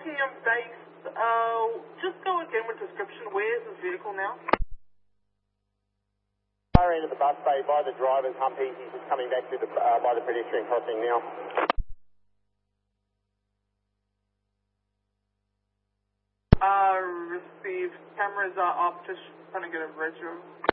Rockingham base, just go again with description. Where is this vehicle now? Far end of the bus bay by the driver's humpy. He's just coming back to the by the pedestrian crossing now. Received. Cameras are up, just trying to get a visual.